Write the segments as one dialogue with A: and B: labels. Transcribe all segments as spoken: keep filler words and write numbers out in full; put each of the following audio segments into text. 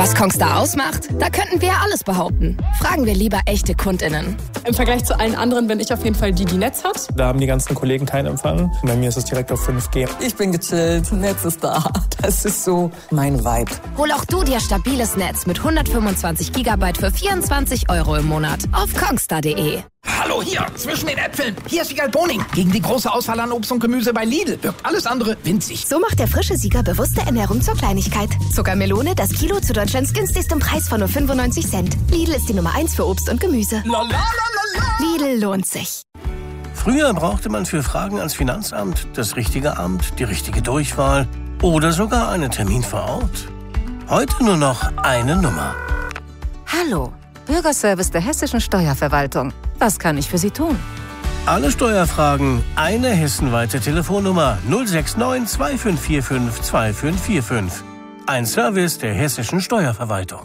A: Was Kongstar ausmacht? Da könnten wir ja alles behaupten. Fragen wir lieber echte KundInnen.
B: Im Vergleich zu allen anderen bin ich auf jeden Fall die, die Netz hat.
C: Da haben die ganzen Kollegen keinen Empfang. Bei mir ist es direkt auf fünf G.
D: Ich bin gechillt, Netz ist da. Das ist so mein Vibe.
A: Hol auch du dir stabiles Netz mit hundertfünfundzwanzig Gigabyte für vierundzwanzig Euro im Monat auf kongstar punkt de.
E: Hallo hier, zwischen den Äpfeln. Hier ist Wiegald Boning. Gegen die große Auswahl an Obst und Gemüse bei Lidl wirkt alles andere winzig.
F: So macht der frische Sieger bewusste Ernährung zur Kleinigkeit. Zuckermelone, das Kilo zu Deutschlands günstigstem Preis von nur fünfundneunzig Cent. Lidl ist die Nummer eins für Obst und Gemüse.
E: La, la, la, la, la.
F: Lidl lohnt sich.
G: Früher brauchte man für Fragen ans Finanzamt das richtige Amt, die richtige Durchwahl oder sogar einen Termin vor Ort. Heute nur noch eine Nummer.
H: Hallo, Bürgerservice der Hessischen Steuerverwaltung. Was kann ich für Sie tun?
G: Alle Steuerfragen, eine hessenweite Telefonnummer null sechs neun zwei fünf vier fünf zwei fünf vier fünf. Ein Service der Hessischen Steuerverwaltung.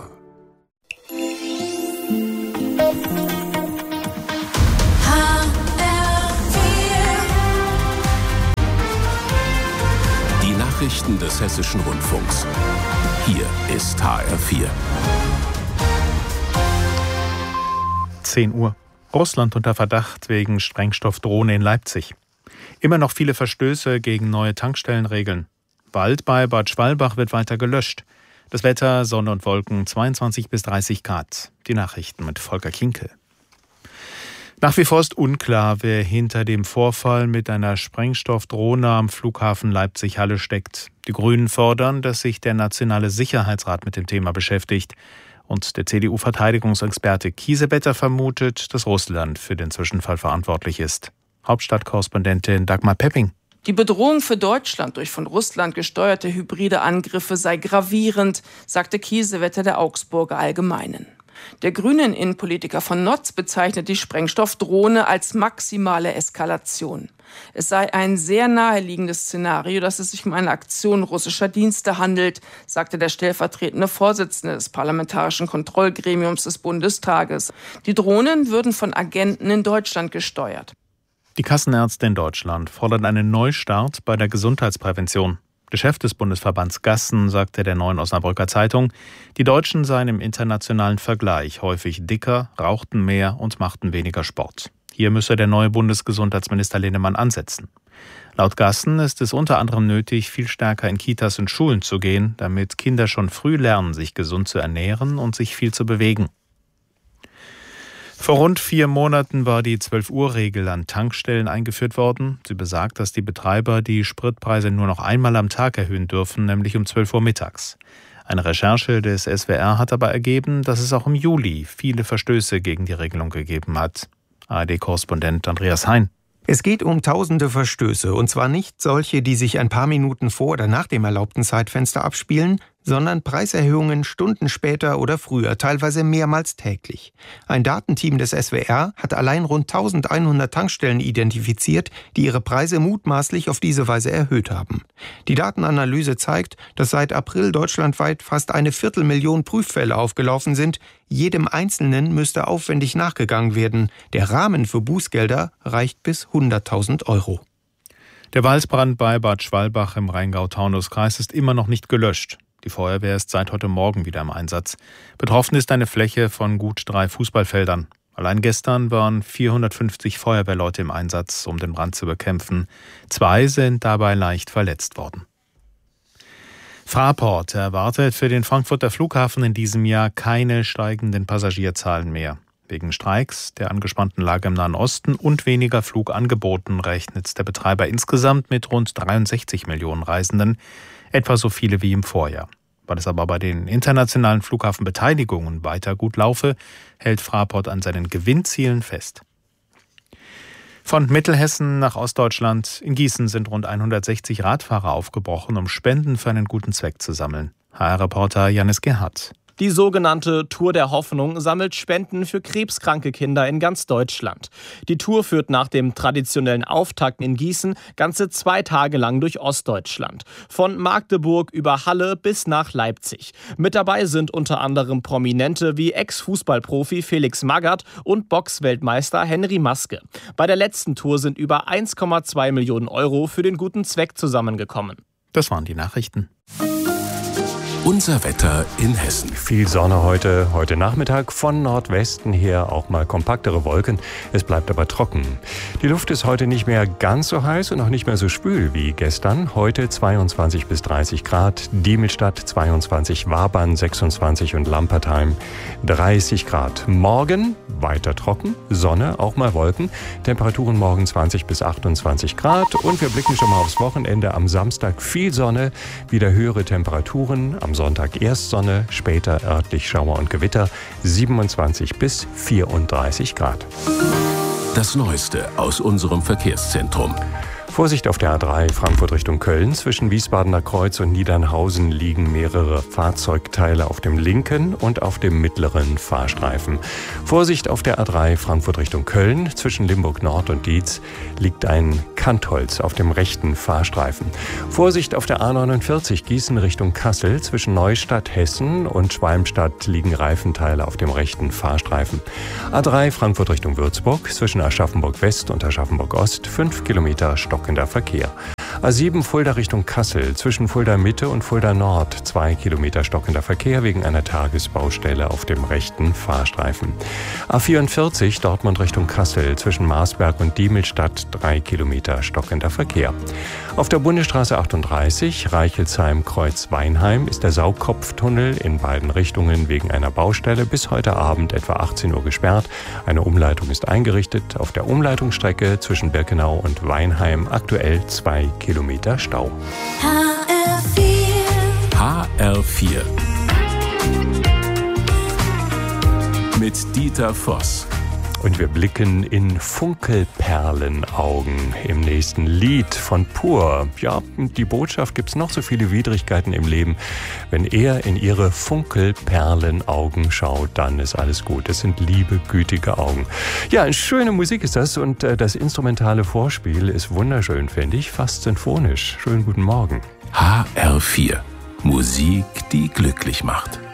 I: Die Nachrichten des Hessischen Rundfunks. Hier ist H R vier.
J: zehn Uhr. Russland unter Verdacht wegen Sprengstoffdrohne in Leipzig. Immer noch viele Verstöße gegen neue Tankstellenregeln. Wald bei Bad Schwalbach wird weiter gelöscht. Das Wetter, Sonne und Wolken, zweiundzwanzig bis dreißig Grad. Die Nachrichten mit Volker Kinkel. Nach wie vor ist unklar, wer hinter dem Vorfall mit einer Sprengstoffdrohne am Flughafen Leipzig-Halle steckt. Die Grünen fordern, dass sich der Nationale Sicherheitsrat mit dem Thema beschäftigt. Und der C D U-Verteidigungsexperte Kiesewetter vermutet, dass Russland für den Zwischenfall verantwortlich ist. Hauptstadtkorrespondentin Dagmar Pepping.
K: Die Bedrohung für Deutschland durch von Russland gesteuerte hybride Angriffe sei gravierend, sagte Kiesewetter der Augsburger Allgemeinen. Der grünen Innenpolitiker von Notz bezeichnet die Sprengstoffdrohne als maximale Eskalation. Es sei ein sehr naheliegendes Szenario, dass es sich um eine Aktion russischer Dienste handelt, sagte der stellvertretende Vorsitzende des Parlamentarischen Kontrollgremiums des Bundestages. Die Drohnen würden von Agenten in Deutschland gesteuert.
J: Die Kassenärzte in Deutschland fordern einen Neustart bei der Gesundheitsprävention. Der Chef des Bundesverbands Gassen sagte der Neuen Osnabrücker Zeitung, die Deutschen seien im internationalen Vergleich häufig dicker, rauchten mehr und machten weniger Sport. Hier müsse der neue Bundesgesundheitsminister Linnemann ansetzen. Laut Gassen ist es unter anderem nötig, viel stärker in Kitas und Schulen zu gehen, damit Kinder schon früh lernen, sich gesund zu ernähren und sich viel zu bewegen. Vor rund vier Monaten war die zwölf-Uhr-Regel an Tankstellen eingeführt worden. Sie besagt, dass die Betreiber die Spritpreise nur noch einmal am Tag erhöhen dürfen, nämlich um zwölf Uhr mittags. Eine Recherche des S W R hat aber ergeben, dass es auch im Juli viele Verstöße gegen die Regelung gegeben hat. A R D-Korrespondent Andreas Hein.
L: Es geht um tausende Verstöße, und zwar nicht solche, die sich ein paar Minuten vor oder nach dem erlaubten Zeitfenster abspielen, sondern Preiserhöhungen Stunden später oder früher, teilweise mehrmals täglich. Ein Datenteam des S W R hat allein rund eintausendeinhundert Tankstellen identifiziert, die ihre Preise mutmaßlich auf diese Weise erhöht haben. Die Datenanalyse zeigt, dass seit April deutschlandweit fast eine Viertelmillion Prüffälle aufgelaufen sind. Jedem Einzelnen müsste aufwendig nachgegangen werden. Der Rahmen für Bußgelder reicht bis hunderttausend Euro.
J: Der Waldbrand bei Bad Schwalbach im Rheingau-Taunus-Kreis ist immer noch nicht gelöscht. Die Feuerwehr ist seit heute Morgen wieder im Einsatz. Betroffen ist eine Fläche von gut drei Fußballfeldern. Allein gestern waren vierhundertfünfzig Feuerwehrleute im Einsatz, um den Brand zu bekämpfen. Zwei sind dabei leicht verletzt worden. Fraport erwartet für den Frankfurter Flughafen in diesem Jahr keine steigenden Passagierzahlen mehr. Wegen Streiks, der angespannten Lage im Nahen Osten und weniger Flugangeboten rechnet der Betreiber insgesamt mit rund dreiundsechzig Millionen Reisenden, etwa so viele wie im Vorjahr. Weil es aber bei den internationalen Flughafenbeteiligungen weiter gut laufe, hält Fraport an seinen Gewinnzielen fest. Von Mittelhessen nach Ostdeutschland. In Gießen sind rund hundertsechzig Radfahrer aufgebrochen, um Spenden für einen guten Zweck zu sammeln. H R-Reporter Janis Gerhardt.
M: Die sogenannte Tour der Hoffnung sammelt Spenden für krebskranke Kinder in ganz Deutschland. Die Tour führt nach dem traditionellen Auftakt in Gießen ganze zwei Tage lang durch Ostdeutschland. Von Magdeburg über Halle bis nach Leipzig. Mit dabei sind unter anderem Prominente wie Ex-Fußballprofi Felix Magath und Boxweltmeister Henry Maske. Bei der letzten Tour sind über eins Komma zwei Millionen Euro für den guten Zweck zusammengekommen.
J: Das waren die Nachrichten.
I: Unser Wetter in Hessen.
N: Viel Sonne heute, heute Nachmittag. Von Nordwesten her auch mal kompaktere Wolken. Es bleibt aber trocken. Die Luft ist heute nicht mehr ganz so heiß und auch nicht mehr so schwül wie gestern. Heute zweiundzwanzig bis dreißig Grad. Diemelstadt zweiundzwanzig, Wabern sechsundzwanzig und Lampertheim dreißig Grad. Morgen weiter trocken, Sonne, auch mal Wolken. Temperaturen morgen zwanzig bis achtundzwanzig Grad. Und wir blicken schon mal aufs Wochenende. Am Samstag viel Sonne, wieder höhere Temperaturen. Am Sonntag erst Sonne, später örtlich Schauer und Gewitter, siebenundzwanzig bis vierunddreißig Grad.
I: Das Neueste aus unserem Verkehrszentrum.
N: Vorsicht auf der A drei Frankfurt Richtung Köln. Zwischen Wiesbadener Kreuz und Niedernhausen liegen mehrere Fahrzeugteile auf dem linken und auf dem mittleren Fahrstreifen. Vorsicht auf der A drei Frankfurt Richtung Köln. Zwischen Limburg Nord und Dietz liegt ein Kantholz auf dem rechten Fahrstreifen. Vorsicht auf der A neunundvierzig Gießen Richtung Kassel. Zwischen Neustadt Hessen und Schwalmstadt liegen Reifenteile auf dem rechten Fahrstreifen. A drei Frankfurt Richtung Würzburg. Zwischen Aschaffenburg West und Aschaffenburg Ost fünf Kilometer Stock in der Verkehr. A sieben Fulda Richtung Kassel, zwischen Fulda Mitte und Fulda Nord, zwei Kilometer stockender Verkehr wegen einer Tagesbaustelle auf dem rechten Fahrstreifen. A vierundvierzig Dortmund Richtung Kassel, zwischen Marsberg und Diemelstadt, drei Kilometer stockender Verkehr. Auf der Bundesstraße achtunddreißig, Reichelsheim-Kreuz Weinheim, ist der Saugkopftunnel in beiden Richtungen wegen einer Baustelle bis heute Abend etwa achtzehn Uhr gesperrt. Eine Umleitung ist eingerichtet. Auf der Umleitungsstrecke zwischen Birkenau und Weinheim aktuell zwei Kilometer Stau.
O: H R vier.
I: H R vier. Mit Dieter Voss.
N: Und wir blicken in Funkelperlenaugen im nächsten Lied von Pur. Ja, die Botschaft: gibt's noch so viele Widrigkeiten im Leben. Wenn er in ihre Funkelperlenaugen schaut, dann ist alles gut. Es sind liebe, gütige Augen. Ja, schöne Musik ist das und äh, das instrumentale Vorspiel ist wunderschön, finde ich. Fast sinfonisch. Schönen guten Morgen.
I: H R vier. Musik, die glücklich macht.